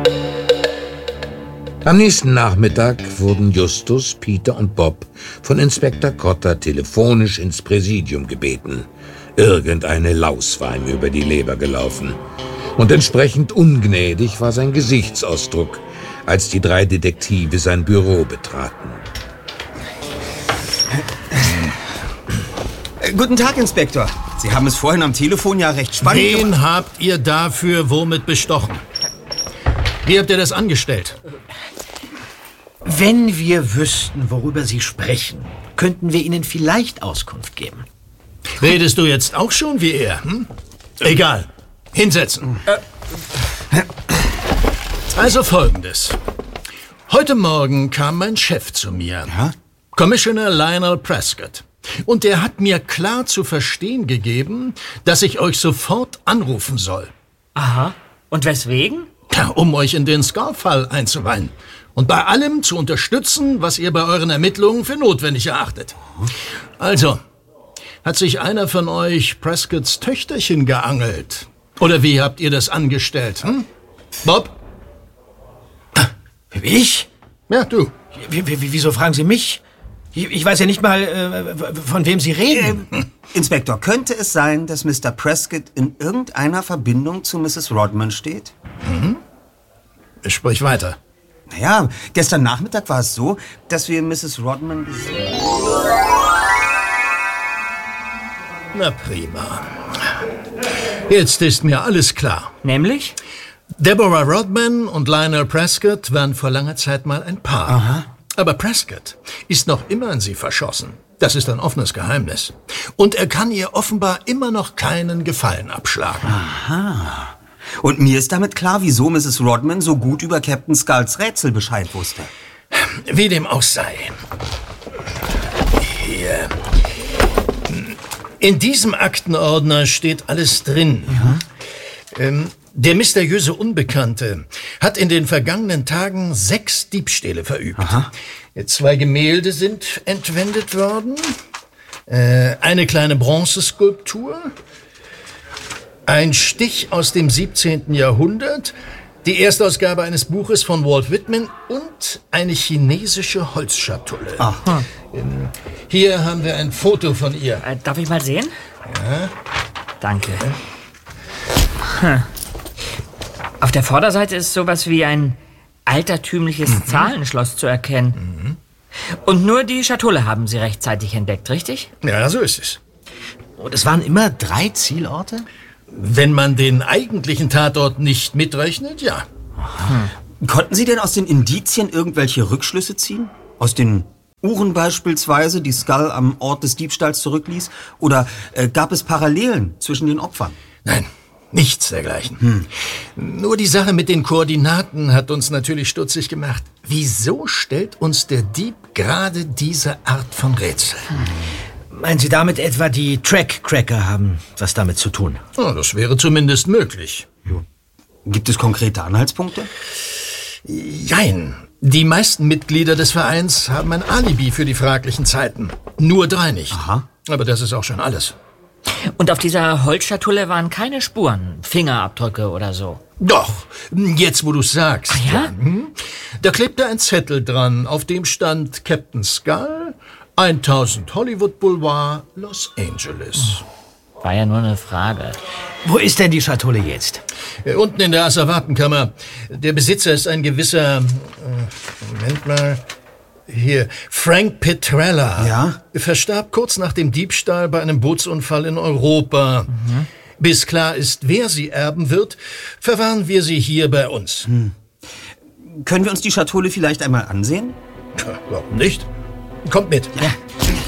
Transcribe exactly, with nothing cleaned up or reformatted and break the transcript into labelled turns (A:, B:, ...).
A: Am nächsten Nachmittag wurden Justus, Peter und Bob von Inspektor Cotter telefonisch ins Präsidium gebeten. Irgendeine Laus war ihm über die Leber gelaufen. Und entsprechend ungnädig war sein Gesichtsausdruck, als die drei Detektive sein Büro betraten.
B: Guten Tag, Inspektor. Sie haben es vorhin am Telefon ja recht spannend
C: Wen
B: gemacht.
C: habt ihr dafür womit bestochen? Wie habt ihr das angestellt?
D: Wenn wir wüssten, worüber Sie sprechen, könnten wir Ihnen vielleicht Auskunft geben.
C: Redest du jetzt auch schon wie er? Hm? Egal. Hinsetzen. Also Folgendes. Heute Morgen kam mein Chef zu mir,
B: Ja?
C: Commissioner Lionel Prescott. Und der hat mir klar zu verstehen gegeben, dass ich euch sofort anrufen soll.
E: Aha. Und weswegen?
C: Ja, um euch in den Skull-Fall einzuweihen. Und bei allem zu unterstützen, was ihr bei euren Ermittlungen für notwendig erachtet. Also, hat sich einer von euch Prescotts Töchterchen geangelt? Oder wie habt ihr das angestellt? Hm? Bob?
D: Ich?
C: Ja, du.
D: W- w- Wieso fragen Sie mich? Ich, ich weiß ja nicht mal, äh, von wem Sie reden.
B: Äh, Inspektor, könnte es sein, dass Mister Prescott in irgendeiner Verbindung zu Misses Rodman steht?
C: Mhm. Sprich weiter.
B: Naja, gestern Nachmittag war es so, dass wir Misses Rodman...
C: Na prima. Jetzt ist mir alles klar.
E: Nämlich?
C: Deborah Rodman und Lionel Prescott waren vor langer Zeit mal ein Paar.
B: Aha.
C: Aber Prescott ist noch immer an sie verschossen. Das ist ein offenes Geheimnis. Und er kann ihr offenbar immer noch keinen Gefallen abschlagen.
B: Aha. Und mir ist damit klar, wieso Misses Rodman so gut über Captain Skulls Rätsel Bescheid wusste.
C: Wie dem auch sei. Hier. In diesem Aktenordner steht alles drin. Ja. Ähm, der mysteriöse Unbekannte hat in den vergangenen Tagen sechs Diebstähle verübt.
B: Aha.
C: Zwei Gemälde sind entwendet worden, äh, eine kleine Bronzeskulptur, ein Stich aus dem siebzehnten Jahrhundert, die Erstausgabe eines Buches von Walt Whitman und eine chinesische Holzschatulle.
B: Aha.
C: Ähm, hier haben wir ein Foto von ihr.
E: Äh, darf ich mal sehen?
C: Ja.
E: Danke. Hm. Auf der Vorderseite ist sowas wie ein altertümliches mhm. Zahlenschloss zu erkennen. Mhm. Und nur die Schatulle haben Sie rechtzeitig entdeckt, richtig?
C: Ja, so ist es.
D: Und es waren immer drei Zielorte?
C: Wenn man den eigentlichen Tatort nicht mitrechnet, ja.
B: Hm. Konnten Sie denn aus den Indizien irgendwelche Rückschlüsse ziehen? Aus den Uhren beispielsweise, die Skull am Ort des Diebstahls zurückließ? Oder äh, gab es Parallelen zwischen den Opfern?
C: Nein, nichts dergleichen. Hm. Nur die Sache mit den Koordinaten hat uns natürlich stutzig gemacht. Wieso stellt uns der Dieb gerade diese Art von Rätsel?
D: Hm. Meinen Sie damit etwa, die Track-Cracker haben was damit zu tun?
C: Oh, das wäre zumindest möglich.
B: Ja. Gibt es konkrete Anhaltspunkte?
C: Jein. Die meisten Mitglieder des Vereins haben ein Alibi für die fraglichen Zeiten. Nur drei nicht.
B: Aha.
C: Aber das ist auch schon alles.
E: Und auf dieser Holzschatulle waren keine Spuren, Fingerabdrücke oder so?
C: Doch, jetzt wo du's sagst.
E: Ach ja?
C: Hm? Da klebte ein Zettel dran, auf dem stand Captain Skull, tausend Hollywood Boulevard, Los Angeles.
E: War ja nur eine Frage.
D: Wo ist denn die Schatulle jetzt?
C: Äh, unten in der Asservatenkammer. Der Besitzer ist ein gewisser, äh, Moment mal, hier, Frank Petrella.
B: Ja?
C: Verstarb kurz nach dem Diebstahl bei einem Bootsunfall in Europa. Mhm. Bis klar ist, wer sie erben wird, verwahren wir sie hier bei uns.
B: Hm. Können wir uns die Schatulle vielleicht einmal ansehen?
C: Tja, warum nicht? Kommt mit.
E: Ja.